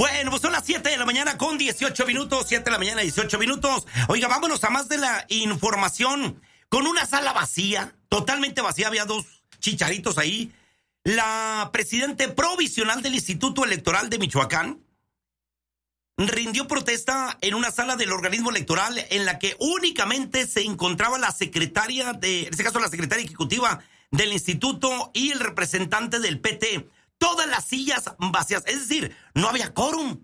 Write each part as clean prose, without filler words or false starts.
Bueno, pues son las 7 de la mañana con 18 minutos, 7 de la mañana, 18 minutos. Oiga, vámonos a más de la información. Con una sala vacía, totalmente vacía, había dos chicharitos ahí. La presidente provisional del Instituto Electoral de Michoacán rindió protesta en una sala del organismo electoral en la que únicamente se encontraba la secretaria en este caso la secretaria ejecutiva del instituto y el representante del PT. Todas las sillas vacías, es decir, no había quórum.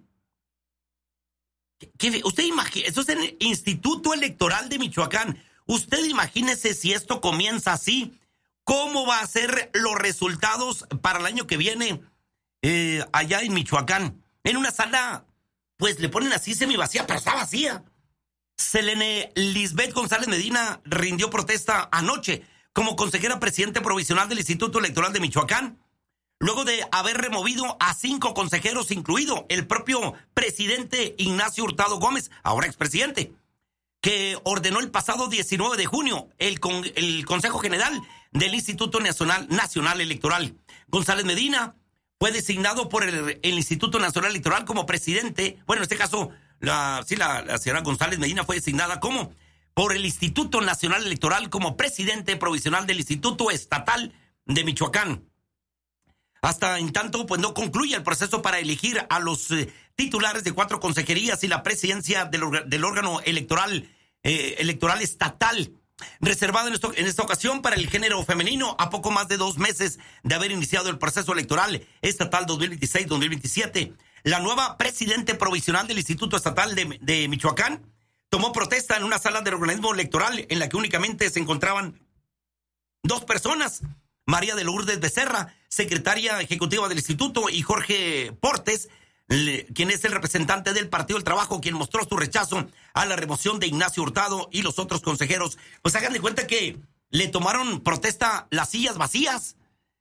Usted imagina, esto es en el Instituto Electoral de Michoacán. Usted imagínese si esto comienza así, ¿cómo va a ser los resultados para el año que viene allá en Michoacán? En una sala, pues le ponen así semivacía, pero está vacía. Selene Lisbeth González Medina rindió protesta anoche como consejera presidente provisional del Instituto Electoral de Michoacán, luego de haber removido a 5 consejeros, incluido el propio presidente Ignacio Hurtado Gómez, ahora expresidente, que ordenó el pasado 19 de junio el Consejo General del Instituto Nacional Electoral. González Medina fue designado por el Instituto Nacional Electoral como presidente. Bueno, en este caso, la señora González Medina fue designada por el Instituto Nacional Electoral como presidente provisional del Instituto Estatal de Michoacán. Hasta en tanto, pues no concluye el proceso para elegir a los titulares de 4 consejerías y la presidencia del órgano electoral estatal, reservado en esta ocasión para el género femenino, a poco más de 2 meses de haber iniciado el proceso electoral estatal 2026-2027. La nueva presidente provisional del Instituto Estatal de Michoacán tomó protesta en una sala del organismo electoral en la que únicamente se encontraban 2 personas. María de Lourdes Becerra, secretaria ejecutiva del instituto, y Jorge Portes, quien es el representante del Partido del Trabajo, quien mostró su rechazo a la remoción de Ignacio Hurtado y los otros consejeros. Pues hagan de cuenta que le tomaron protesta las sillas vacías.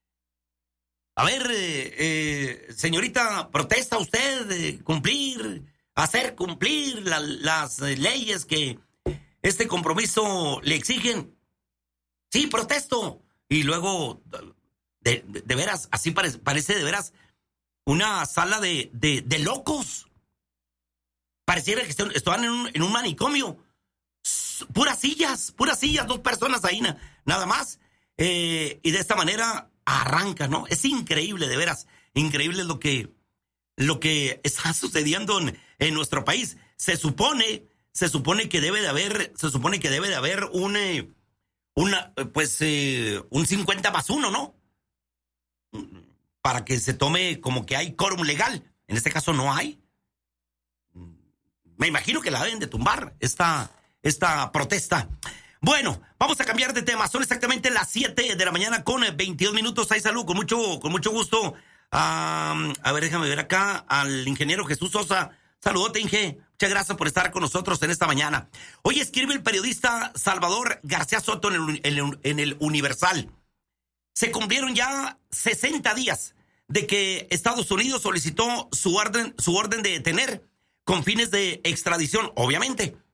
A ver, señorita, ¿protesta usted hacer cumplir las leyes que este compromiso le exigen? Sí, protesto. Y luego, de veras, así parece de veras una sala de locos. Pareciera que estaban en un manicomio. Puras sillas, 2 personas ahí, nada más. Y de esta manera arranca, ¿no? Es increíble, de veras, increíble lo que está sucediendo en nuestro país. Se supone que debe de haber un 50+1, ¿no? Para que se tome como que hay quórum legal. En este caso no hay. Me imagino que la deben de tumbar esta protesta. Bueno, vamos a cambiar de tema. Son exactamente las 7 de la mañana con 22 minutos. Hay salud, con mucho gusto. A ver, déjame ver acá al ingeniero Jesús Sosa. Saludote, Inge. Muchas gracias por estar con nosotros en esta mañana. Hoy escribe el periodista Salvador García Soto en el Universal. Se cumplieron ya 60 días de que Estados Unidos solicitó su orden de detener con fines de extradición, obviamente,